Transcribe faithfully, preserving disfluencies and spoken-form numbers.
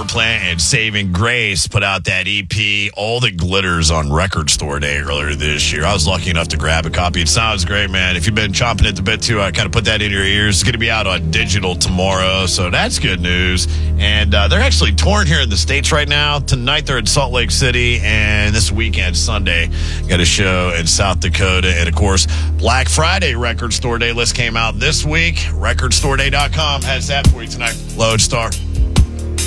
Powerplant and Saving Grace put out that E P, All That Glitters, on Record Store Day earlier this year. I was lucky enough to grab a copy. It sounds great, man. If you've been chomping at the bit to uh, kind of put that in your ears, it's going to be out on digital tomorrow, so that's good news. And uh, they're actually touring here in the States right now. Tonight they're in Salt Lake City, and this weekend, Sunday, got a show in South Dakota. And, of course, Black Friday Record Store Day list came out this week. record store day dot com has that for you tonight. Lodestar.